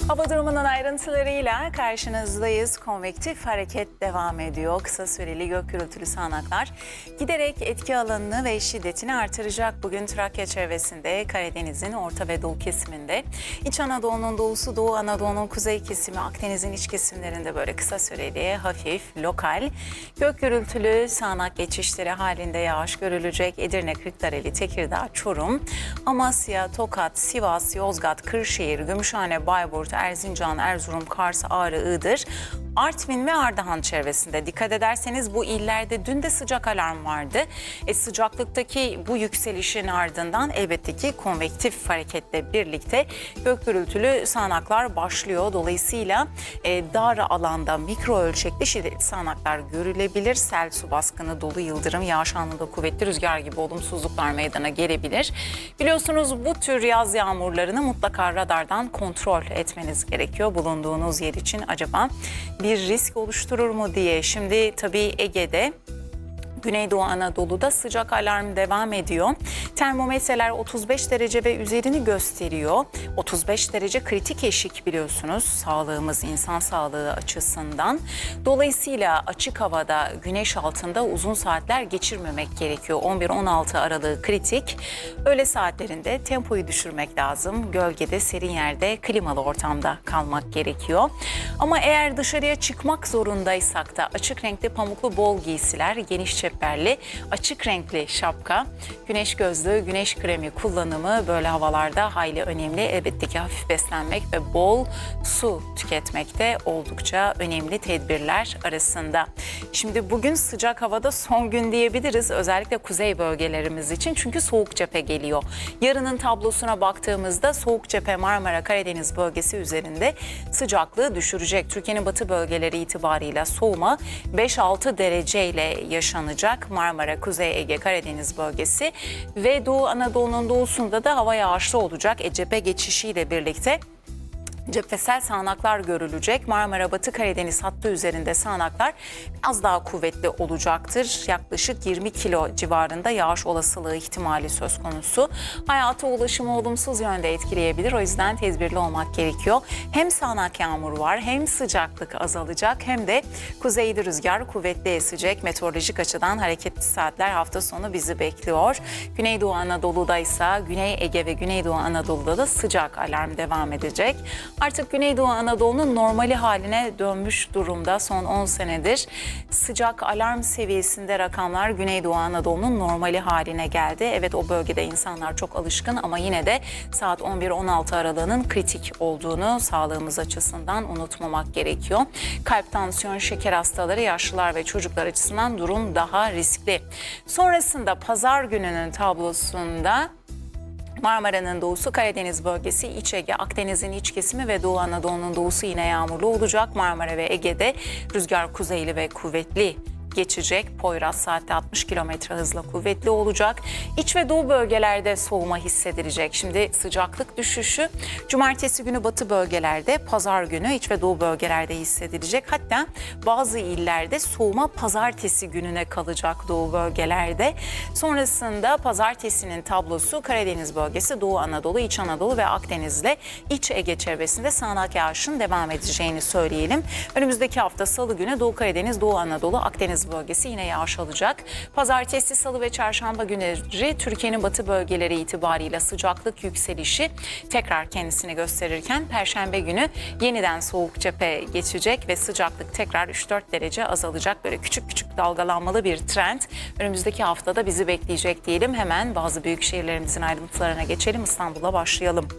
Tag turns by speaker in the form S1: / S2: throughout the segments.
S1: Hava durumunun ayrıntılarıyla karşınızdayız. Konvektif hareket devam ediyor. Kısa süreli gök gürültülü sağanaklar giderek etki alanını ve şiddetini artıracak. Bugün Trakya çevresinde, Karadeniz'in orta ve doğu kesiminde, İç Anadolu'nun doğusu, Doğu Anadolu'nun kuzey kesimi, Akdeniz'in iç kesimlerinde böyle kısa süreli, hafif, lokal gök gürültülü sağanak geçişleri halinde yağış görülecek. Edirne, Kırklareli, Tekirdağ, Çorum, Amasya, Tokat, Sivas, Yozgat, Kırşehir, Gümüşhane, Bayburt, Erzincan, Erzurum, Kars, Ağrı, Iğdır, Artvin ve Ardahan çevresinde. Dikkat ederseniz bu illerde dün de sıcak alarm vardı. Sıcaklıktaki bu yükselişin ardından elbette ki konvektif hareketle birlikte gök gürültülü sağanaklar başlıyor. Dolayısıyla dar alanda mikro ölçekli şiddetli sağanaklar görülebilir. Sel, su baskını, dolu, yıldırım, yağış anında kuvvetli rüzgar gibi olumsuzluklar meydana gelebilir. Biliyorsunuz bu tür yaz yağmurlarını mutlaka radardan kontrol etmeniz gerekiyor. Bulunduğunuz yer için acaba bir risk oluşturur mu diye. Şimdi tabii Ege'de, Güneydoğu Anadolu'da sıcak alarm devam ediyor. Termometreler 35 derece ve üzerini gösteriyor. 35 derece kritik eşik biliyorsunuz sağlığımız, insan sağlığı açısından. Dolayısıyla açık havada, güneş altında uzun saatler geçirmemek gerekiyor. 11-16 aralığı kritik. Öğle saatlerinde tempoyu düşürmek lazım. Gölgede, serin yerde, klimalı ortamda kalmak gerekiyor. Ama eğer dışarıya çıkmak zorundaysak da açık renkli pamuklu bol giysiler, geniş çeperli, açık renkli şapka, güneş gözlüğü, güneş kremi kullanımı böyle havalarda hayli önemli. Elbette ki hafif beslenmek ve bol su tüketmek de oldukça önemli tedbirler arasında. Şimdi bugün sıcak havada son gün diyebiliriz. Özellikle kuzey bölgelerimiz için çünkü soğuk cephe geliyor. Yarının tablosuna baktığımızda soğuk cephe Marmara, Karadeniz bölgesi üzerinde sıcaklığı düşürecek. Türkiye'nin batı bölgeleri itibarıyla soğuma 5-6 dereceyle yaşanacak. Marmara, Kuzey Ege, Karadeniz bölgesi ve Doğu Anadolu'nun doğusunda da hava yağışlı olacak. Cephe geçişiyle birlikte cephesel sağanaklar görülecek. Marmara, Batı Karadeniz hattı üzerinde sağanaklar biraz daha kuvvetli olacaktır. Yaklaşık 20 kilo civarında yağış olasılığı ihtimali söz konusu. Hayata ulaşımı olumsuz yönde etkileyebilir. O yüzden tedbirli olmak gerekiyor. Hem sağanak yağmur var, hem sıcaklık azalacak, hem de kuzeyli rüzgar kuvvetli esecek. Meteorolojik açıdan hareketli saatler hafta sonu bizi bekliyor. Güneydoğu Anadolu'da ise Güney Ege ve Güneydoğu Anadolu'da da sıcak alarm devam edecek. Artık Güneydoğu Anadolu'nun normali haline dönmüş durumda. Son 10 senedir sıcak alarm seviyesinde rakamlar Güneydoğu Anadolu'nun normali haline geldi. Evet, o bölgede insanlar çok alışkın ama yine de saat 11-16 aralığının kritik olduğunu sağlığımız açısından unutmamak gerekiyor. Kalp, tansiyon, şeker hastaları, yaşlılar ve çocuklar açısından durum daha riskli. Sonrasında pazar gününün tablosunda Marmara'nın doğusu, Karadeniz bölgesi, İç Ege, Akdeniz'in iç kesimi ve Doğu Anadolu'nun doğusu yine yağmurlu olacak. Marmara ve Ege'de rüzgar kuzeyli ve kuvvetli geçecek. Poyraz saatte 60 kilometre hızla kuvvetli olacak. İç ve doğu bölgelerde soğuma hissedilecek. Şimdi sıcaklık düşüşü cumartesi günü batı bölgelerde, pazar günü iç ve doğu bölgelerde hissedilecek. Hatta bazı illerde soğuma pazartesi gününe kalacak doğu bölgelerde. Sonrasında pazartesinin tablosu Karadeniz bölgesi, Doğu Anadolu, İç Anadolu ve Akdeniz'le İç Ege çevresinde sağanak yağışın devam edeceğini söyleyelim. Önümüzdeki hafta Salı günü Doğu Karadeniz, Doğu Anadolu, Akdeniz bölgesi yine yağış alacak. Pazartesi, Salı ve Çarşamba günleri Türkiye'nin batı bölgeleri itibariyle sıcaklık yükselişi tekrar kendisini gösterirken Perşembe günü yeniden soğuk cephe geçecek ve sıcaklık tekrar 3-4 derece azalacak. Böyle küçük küçük dalgalanmalı bir trend önümüzdeki haftada bizi bekleyecek diyelim. Hemen bazı büyük şehirlerimizin ayrıntılarına geçelim. İstanbul'a başlayalım.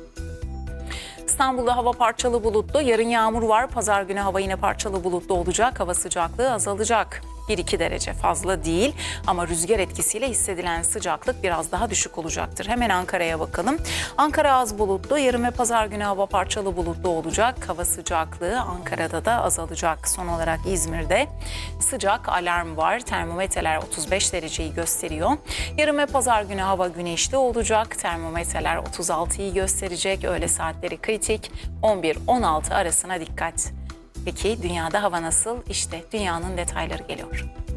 S1: İstanbul'da hava parçalı bulutlu, yarın yağmur var. Pazar günü hava yine parçalı bulutlu olacak. Hava sıcaklığı azalacak. 1-2 derece fazla değil ama rüzgar etkisiyle hissedilen sıcaklık biraz daha düşük olacaktır. Hemen Ankara'ya bakalım. Ankara az bulutlu, yarın ve pazar günü hava parçalı bulutlu olacak. Hava sıcaklığı Ankara'da da azalacak. Son olarak İzmir'de sıcak alarm var. Termometreler 35 dereceyi gösteriyor. Yarın ve pazar günü hava güneşli olacak. Termometreler 36'yı gösterecek. Öğle saatleri kritik. 11-16 arasına dikkat. Peki dünyada hava nasıl? İşte dünyanın detayları geliyor.